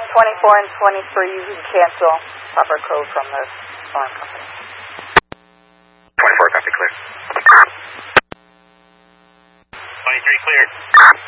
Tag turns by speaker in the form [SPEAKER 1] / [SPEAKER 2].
[SPEAKER 1] 24 and 23, you can cancel proper code from the alarm company.
[SPEAKER 2] 24, copy, clear. 23, clear.